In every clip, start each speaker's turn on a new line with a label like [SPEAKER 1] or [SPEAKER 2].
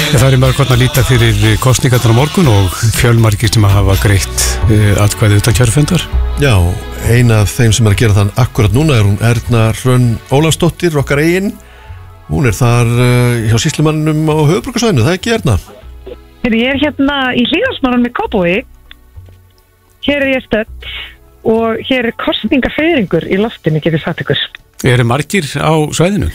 [SPEAKER 1] Það mörg að líta fyrir kosningarnar á morgun og fjölmargir sem hafa greitt atkvæði utan kjörfundar.
[SPEAKER 2] Já, eina af þeim sem að gera þann akkurat núna hún Erna Hrönn Ólafsdóttir, okkar eigin. Hún þar hjá sýslumanninum á höfuðborgarsvæðinu, það ekki Erna?
[SPEAKER 3] Ég hérna í Hlíðarsmáranum í Kópavogi. Hér ég stödd og hér kosningafeiringur í loftinu, getur sagt ykkur.
[SPEAKER 1] Margir á svæðinu?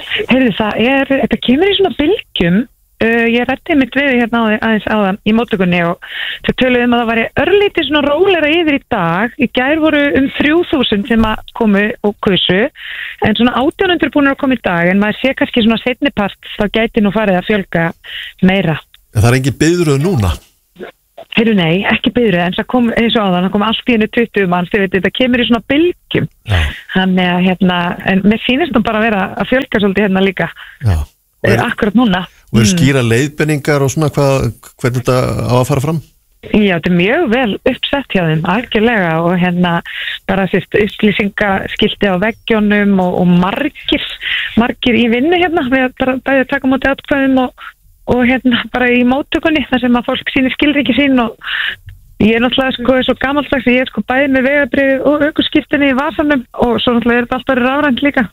[SPEAKER 3] Þetta kemur í svona bylgjum. Ég rætti mitt við hérna aðeins áðan í móttökunni og þau töluðum að það væri örlítið svona rólegra yfir í dag. Í gær voru 3000 sem að komu og kusu, en svona 1800 búinir að koma í dag, en maður sé kannski svona seinnipart þá gæti nú farið að fjölga meira.
[SPEAKER 2] En það engin biðröð núna?
[SPEAKER 3] Nei, ekki biðröð, en það kom eins og áðan, það kom allt í hennu 20 manns, þetta kemur í svona bylgjum. Þannig að en mér sýnist bara að vera að fjölga svolítið hérna líka.
[SPEAKER 2] Já.
[SPEAKER 3] Akkurat núna.
[SPEAKER 2] Og skýra leiðbenningar og svona hvernig þetta á að fara fram?
[SPEAKER 3] Já, þetta mjög vel uppsett hjá þeim, algjörlega, og bara upplýsingaskilti á veggjónum og margir í vinnu við að bæði taka á móti atkvæðum og bara í móttökunni þar sem að fólk sýnir skilríki sín og ég náttúrulega svo gamaldags að ég bæði með vegabréfið og ökuskírteini í vasanum og svo náttúrulega þetta alltaf rafrænt líka.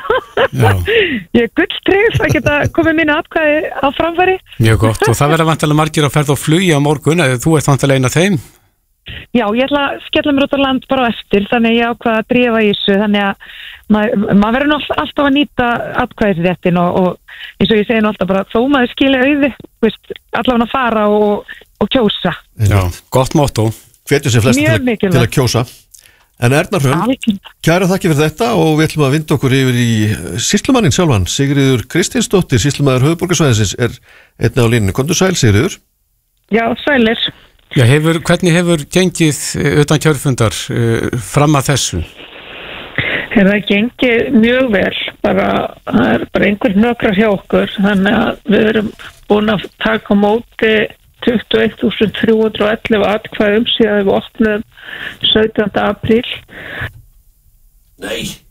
[SPEAKER 3] Ég gulltryggð að geta komið mínu atkvæði á framfæri.
[SPEAKER 1] Mjög gott, og það verða vantilega margir að ferð á flugi á morgun, eða þú vantilega einn af þeim?
[SPEAKER 3] Já, ég ætla að skella mér út á land bara á eftir, þannig ég ákvað að drífa í þessu, þannig að maður verður alltaf að nýta atkvæðisréttin og eins og ég segi alltaf bara þó maður skilja auði, allavega að fara og kjósa.
[SPEAKER 1] Já, gott motto.
[SPEAKER 2] Hvetjum sér flest til að kjósa. En Erna Hrönn, kæra þakki fyrir þetta og við ætlum að vinda okkur yfir í sýslumannin sjálfan. Sigríður Kristinsdóttir, sýslumaður höfuðborgarsvæðisins, einnig á línunni. Komdu sæl, Sigríður.
[SPEAKER 3] Já, sælir.
[SPEAKER 1] Já, hvernig hefur gengið utan kjörfundar fram að þessu?
[SPEAKER 3] Það gengið mjög vel, það bara einhver nökrar hjá okkur, þannig að við erum búin að taka á móti 21.311 atkvæðum síðan við opnum 17. apríl.
[SPEAKER 4] Nei.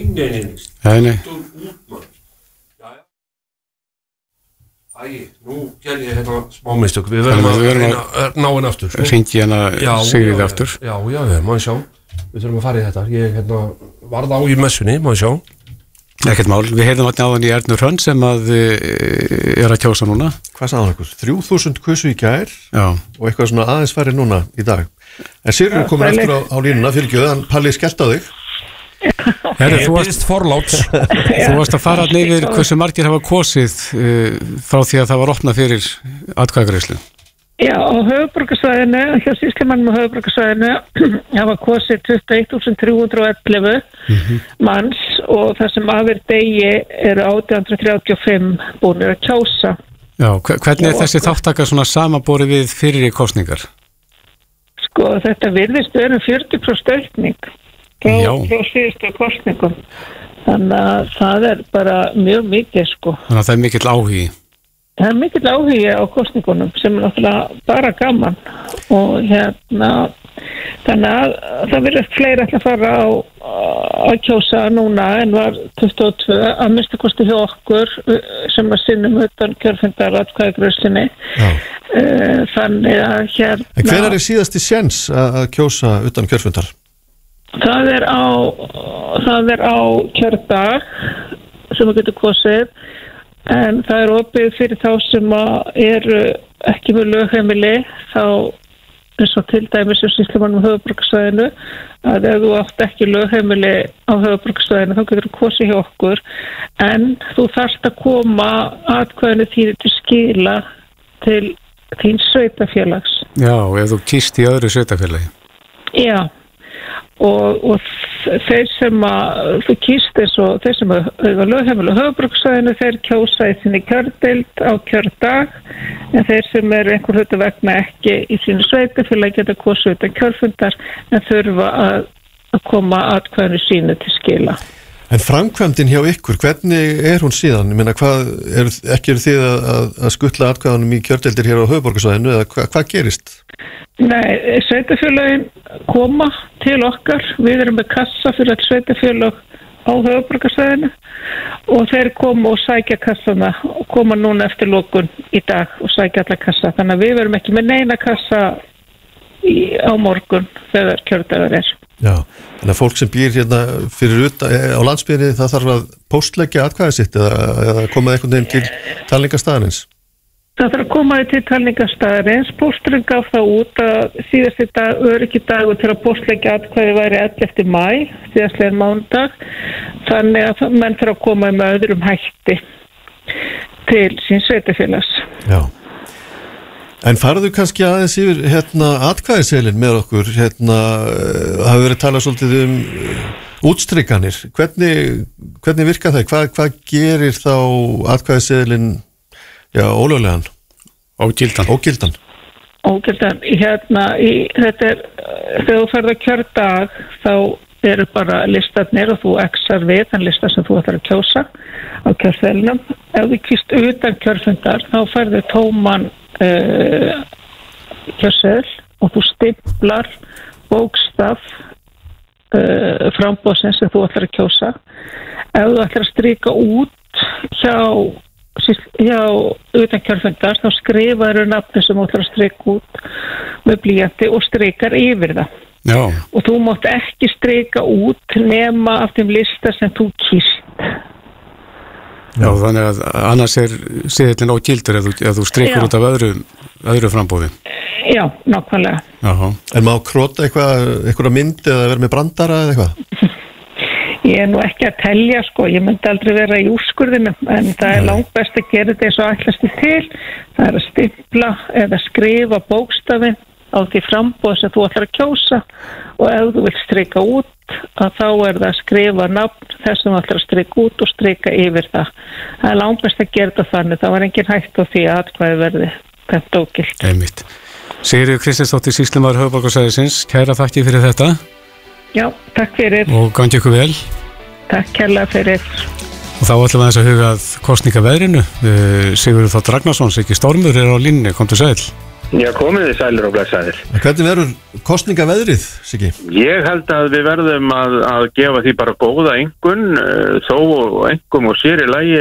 [SPEAKER 4] Nú gerði ég smá mistök. Við verðum að ná henni aftur.
[SPEAKER 1] Hringi Sigríði aftur.
[SPEAKER 4] Já, má ég sjá. Við þurfum að fara í þetta. Ég varð á í messunni, má ég sjá.
[SPEAKER 1] Ekkert mál. Við heyrðum á hann í Ernu Hrönn sem að að kjósa núna.
[SPEAKER 2] Hvað sagði hann ykkur? 3000 kusu í gær.
[SPEAKER 1] Já.
[SPEAKER 2] Og eitthvað svona aðeins færri núna í dag. En Sigríður komur aftur á línuna fyrir gjöðan. Palli skellt á þig.
[SPEAKER 4] Þú varst forláts.
[SPEAKER 1] Þú varst að fara yfir hversu margir hafa kosið frá því að það var opnað fyrir atkvæðagreiðslu.
[SPEAKER 3] Já, á höfuðborgarsvæðinu, hjá sýslumannum á höfuðborgarsvæðinu hafa kosið 21.311 manns og það sem afir degi eru 1835 búinir að kjósa.
[SPEAKER 1] Já, hvernig þessi þáttaka svona samanborið við fyrir kosningar?
[SPEAKER 3] Þetta virðist vera 40% aukning. Frá síðustu kosningum. Þannig að það bara mjög mikið Þannig
[SPEAKER 1] að það mikill áhugi?
[SPEAKER 3] Það mikill áhugi á kosningunum sem náttúrulega bara gaman og þannig að það virðist fleiri að fara að kjósa núna en var 22 að minnsta kosti hjá okkur sem að sinnum utan kjörfundar atkvæðagreiðslunni. Þannig að
[SPEAKER 2] En hvenær síðasti séns að kjósa utan kjörfundar?
[SPEAKER 3] Það er á kjördag sem að getur kosið en það er opið fyrir þá sem eru ekki með lögheimili þá eins og til dæmis sem sýslumannum á höfuðborgarsvæðinu að ef þú átt ekki lögheimili á höfuðborgarsvæðinu þá getur þú kosið hjá okkur en þú þarft að koma atkvæðinu þínu til skila til þín sveitafélags.
[SPEAKER 1] Já, ef þú kýst í öðru sveitafélagi.
[SPEAKER 3] Já. Og þeir sem þú kýst og þeir sem eiga lögheimili á höfuðborgarsvæðinu þeir kjósa í sinni kjördeild á kjördag en þeir sem eru einhver hluta vegna ekki í sínu sveitafélagi geta kosið utan kjörfundar en þurfa að koma atkvæðinu sínu til skila.
[SPEAKER 2] En framkvæmdin hjá ykkur, hvernig hún síðan? Ég meina, ekki eru þið að skuttla atkvæðanum í kjördeildir hér á höfuðborgarsvæðinu eða hvað gerist?
[SPEAKER 3] Nei, sveitafélögin koma til okkar. Við erum með kassa fyrir all sveitafélög á höfuðborgarsvæðinu og þeir koma og sækja kassana og koma núna eftir lokun í dag og sækja alla kassa. Þannig að við verum ekki með neina kassa á morgun þegar kjördagur er.
[SPEAKER 2] Já, þannig að fólk sem býr hérna fyrir á landsbyggðinni, það þarf að póstleggja atkvæðið sitt eða koma einhvern veginn til talningarstaðarins?
[SPEAKER 3] Það þarf að koma til talningarstaðarins. Pósturinn gaf það út að síðasti dag, öryggi dagur til að póstleggja atkvæði væri 11. maí, síðastlegin mánudag. Þannig að menn þarf að koma með öðrum hætti til sín sveitarfélags.
[SPEAKER 2] Já. En farðu kannski aðeins yfir atkvæðiseðilinn með okkur, hafa verið talað svolítið útstrikkanir. Hvernig virka það? Hvað gerir þá atkvæðiseðilinn ólöglegan? Ógildan.
[SPEAKER 3] Þetta er, þegar þú ferð að kjördag, þá eru bara listarnir og þú exar við þann listar sem þú ætlar að kjósa á kjörseðlinum. Ef þú kýst utan kjörfundar, þá ferðu tóman kjörseðl og þú stimplar bókstaf framboðsins sem þú ætlar að kjósa. Ef þú ætlar að strika út hjá utan kjörfundar, þá skrifaður nafni sem þú ætlar að strika út með blýanti og strikar yfir það.
[SPEAKER 1] Já.
[SPEAKER 3] Og þú mátt ekki strika út nema af þeim lista sem þú kýst.
[SPEAKER 1] Já, þannig að annars er seðillinn ógildur ef þú strikur út af öðru frambóði.
[SPEAKER 3] Já, nákvæmlega.
[SPEAKER 1] Jaha.
[SPEAKER 2] En má króta eitthvað mynd eða vera með brandara eða eitthvað?
[SPEAKER 3] Ég er nú ekki að telja, ég myndi aldrei vera í úrskurðinu, en það er langt best að gera þetta eins og ætlast til. Það er að stimpla eða skrifa bókstafinn á því frambóð sem þú ætlar að kjósa og ef þú vilt strika út, þá er það að skrifa nafn þess sem þú ætlar að strika út og strika yfir það. Það er langt best að gera þetta þannig. Það var engin hægt á því að atkvæði verði dæmt ógilt.
[SPEAKER 1] Einmitt. Sigríður Kristinsdóttir, sýslumaður höfuðborgarsvæðisins, kæra þakki fyrir þetta.
[SPEAKER 3] Já, takk fyrir.
[SPEAKER 1] Og gangi ykkur vel.
[SPEAKER 3] Takk kærlega fyrir.
[SPEAKER 1] Og þá ætlum við að huga að kosningaveðrinu. Sigurður Þór Ragnarsson, Siggi Stormur er á línni, komdu sæl.
[SPEAKER 5] Já, komið þið sælir og blessaðir.
[SPEAKER 2] Hvernig verður kosningaveðrið, Siggi?
[SPEAKER 5] Ég held að við verðum að gefa því bara góða engun, þó engum og sér í lagi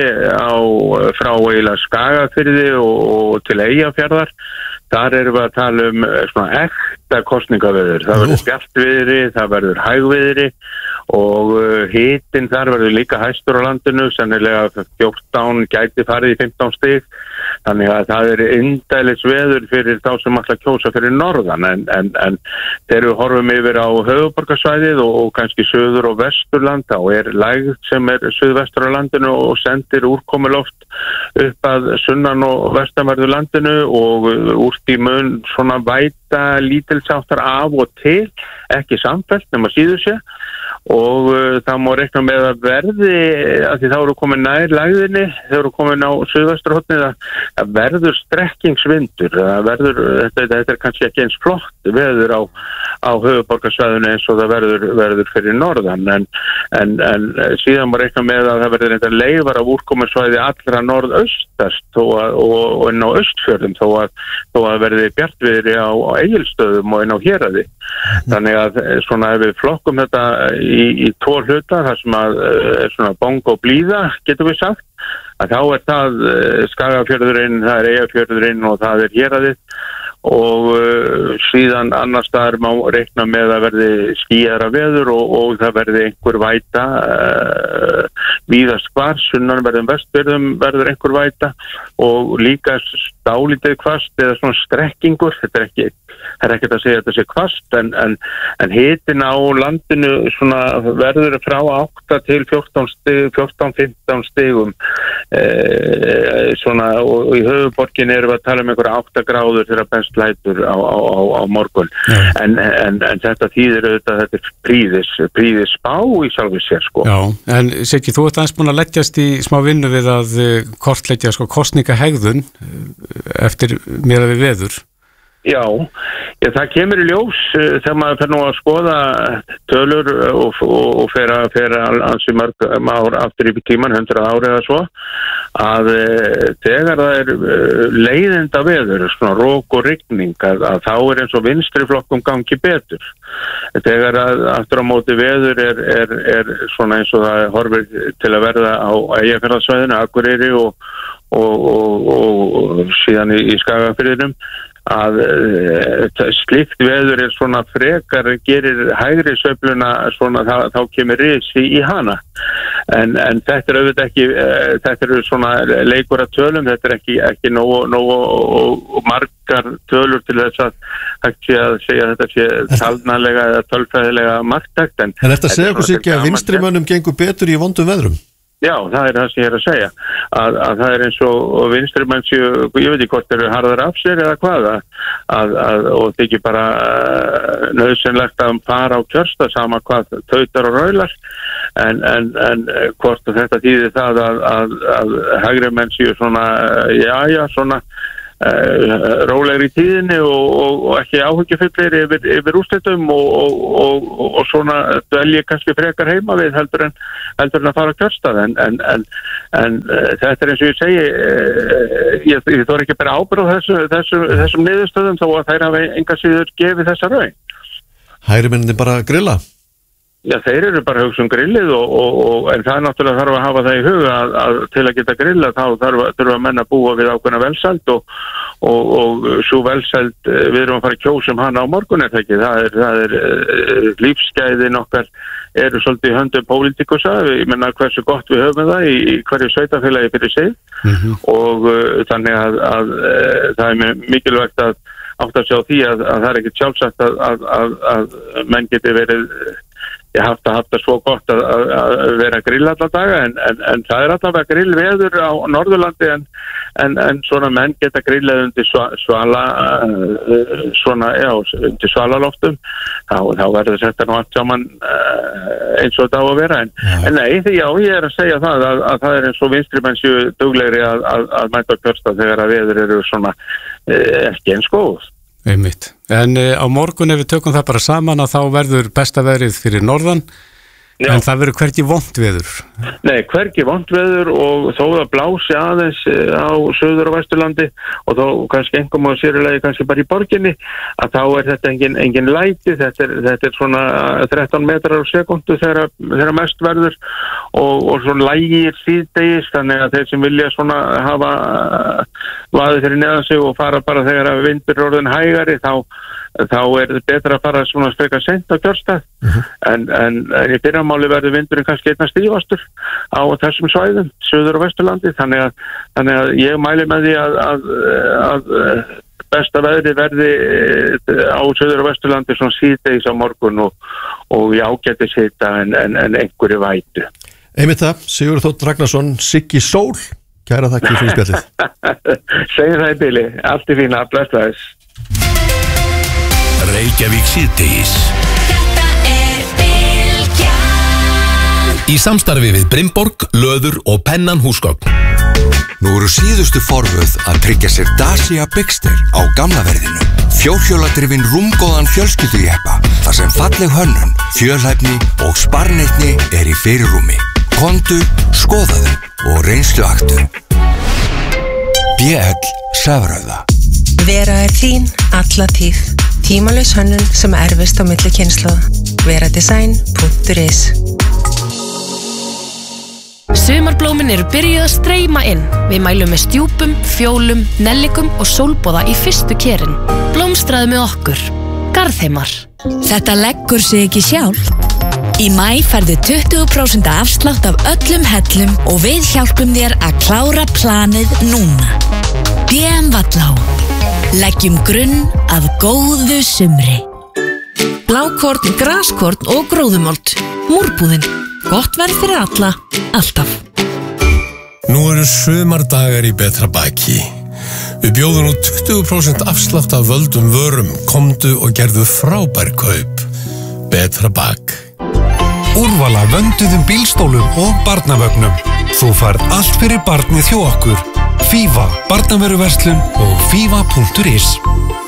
[SPEAKER 5] frá eiginlega Skagafirði og til Eyjafjarðar. Þar erum við að tala svona ekta kosningaveður. Það verður bjartviðri, það verður hægviðri og hitinn þar verður líka hæstur á landinu, sennilega 14 gæti farið í 15 stig. Þannig að það er indælis veður fyrir þá sem ætla að kjósa fyrir norðan en þegar við horfum yfir á höfuðborgarsvæðið og kannski söður og vesturland, þá er lægð sem er suðvestur á landinu og sendir úrkomuloft upp að sunnan og vestanverðu landinu og úr því mun svona væta lítilsáttar af og til, ekki samfellt nema síður sé og það má reikna með að verði að því þá eru komin nær lægðinni, þeir eru komin á suðvesturhornið að verður strekkingsvindur, þetta er kannski ekki eins flott veður á höfuðborgarsvæðinu eins og það verður fyrir norðan en síðan má reikna með að það verður eitthvað leifar af úrkomursvæði allra norðaustast og inn á Austfjörðum þó að verði bjartviðri á Egilsstöðum og inn á Héraði. Þannig að svona ef við flokkum þetta í tvo hluta, þar sem að svona bong og blíða, getum við sagt, að þá er það Skagafjörðurinn, það er Eyjafjörðurinn og það er Héraðið og síðan annars staðar má reikna með að verði skýjara veður og það verði einhver væta víðast hvar, sunnanverðum vestfjörðum verður einhver væta og líka dálítið hvasst eða svona strekkingur, þetta er ekkert að segja að þetta sé hvasst en hitin á landinu svona verður frá 8 til 14-15 stigum svona og í höfuðborginni erum við að tala um einhverja 8 gráður þegar best lætur á morgun en þetta þýðir auðvitað að þetta er príðis spá í sjálfu sér
[SPEAKER 1] Já, en Siggi, þú ert aðeins búin að leggjast í smá vinnu við að kortleggja kosningahegðun eftir miðað við veður
[SPEAKER 5] Já, það kemur í ljós þegar maður fer nú að skoða tölur og fer ansi mörg ár aftur í tíman, 100 ári eða svo, að þegar það leiðinda veður, svona rók og rigning, að þá eins og vinstri flokkum gangi betur. Þegar aftur á móti veður svona eins og það horfir til að verða á Eyjafjarðarsvæðinu, Akureyri og síðan í Skagafirðinum, að slíkt veður svona frekar gerir hægri sveifluna svona þá kemur risi í hana en þetta auðvitað ekki þetta svona leikur að tölum, þetta ekki nógu margar tölur til þess að hægt sé að segja að þetta sé talnalega eða tölfræðilega marktækt en
[SPEAKER 2] þetta segja okkur sér ekki að vinstrimönnum gengur betur í vondum veðrum?
[SPEAKER 5] Já, það það sem ég að segja að það eins og vinstrimenn séu, ég veit ekki hvort harðar af sér eða hvað og það ekki bara nauðsynlegt að fara á kjörstað sama hvað tautar og raular en hvort þetta þýðir það að hægri menn séu svona svona rólegri í tíðinni og ekki áhyggjufullir yfir úrslitum og svona dvelji kannski frekar heima við heldur en að fara á kjörstað en þetta eins og ég segi ég þori ekki bara ábyrgð á þessum niðurstöðum þó að þær hafa enga síður gefið þessa raun.
[SPEAKER 2] Hægrimenninni bara grilla?
[SPEAKER 5] Já, þeir bara að hugsa grillið en það náttúrulega þarf að hafa það í huga að til að geta grillað þá þurfa menn að búa við ákveðna velsæld og svo velsæld við erum að fara að kjósa hana á morgun ekki, það lífsgæðin okkar eru svolítið í höndum pólitíkusa, ég menna hversu gott við höfum það í hverju sveitafélagi fyrir sig og þannig að það mikilvægt að átta sig á því að það ekki sjálfsagt að menn geti verið ég haft það svo gott að vera að grilla alla daga en það allavega grillveður á Norðurlandi en svona menn geta grillað undir undir svalaloftum þá verður þetta nú allt saman eins og þetta á að vera en nei, ég að segja það að það eins og vinstrimenn séu duglegri að mæta kjörstað þegar að veður eru svona ekki eins góð.
[SPEAKER 1] Einmitt. En á morgun ef við tökum það bara saman að þá verður besta veðrið fyrir norðan en það verður hvergi vont veður.
[SPEAKER 5] Nei, hvergi vont veður og þó það blási aðeins á Suður- og Vesturlandi og þó kannski einhverjum á sérulegi kannski bara í borginni að þá þetta engin læti, þetta svona 13 metrar á sekundu þegar mest verður og svona lægir síðdegis þannig að þeir sem vilja svona hafa vaðið fyrir neðan sig og fara bara þegar að vindur orðin hægari þá betra að fara svona frekar seint á kjörstað en í fyrramáli verður vindurinn kannski einna stífastur á þessum svæðum, Suður- og Vesturlandi þannig að ég mæli með því að besta veðri verði á Suður- og Vesturlandi svona síðdegis á morgun og í ágætis hita en einhverju vætu.
[SPEAKER 2] Einmitt það, Sigurður Þór Ragnarsson, Siggi Sól, kæra þakki fyrir spjallið.
[SPEAKER 5] Segir það í bili, allt í fína, blessaðis.
[SPEAKER 6] Reykjavík síðdegis. Þetta Bylgjan. Í samstarfi við Brimborg, Löður og Pennan húsgögn.
[SPEAKER 7] Nú eru síðustu forvöð að tryggja sér Dacia Bigster á gamlaverðinu. Fjórhjóladrifin rúmgóðan fjölskyldujeppa þar sem falleg hönnun, fjölhæfni og sparneytni í fyrirrúmi. Komdu, skoðaðu og reynsluaktu. BL Safrauða.
[SPEAKER 8] Vera þín alla tíð. Tímalaus hönnun sem erfist á milli kynslóða. Veradesign.is.
[SPEAKER 9] Sumarblómin eru byrjuð að streyma inn. Við mælum með stjúpum, fjólum, nellikum og sólboða í fyrstu kerin. Blómstraðu með okkur. Garðheimar.
[SPEAKER 10] Þetta leggur sig ekki sjálf. Í maí færðu 20% afslátt af öllum hellum og við hjálpum þér að klára planið núna. BM Vallá. Leggjum grunn að góðu sumri.
[SPEAKER 9] Blákorn, graskorn og gróðumold. Múrbúðin. Gott verð fyrir alla, alltaf.
[SPEAKER 11] Nú eru sumardagar í betra baki. Við bjóðum nú 20% afslátt af völdum vörum. Komdu og gerðu frábær kaup. Betra bak.
[SPEAKER 12] Úrvala vönduðum bílstólum og barnavögnum. Þú færð allt fyrir barnið hjá okkur. Fífa, barnavöruverslun og fífa.is.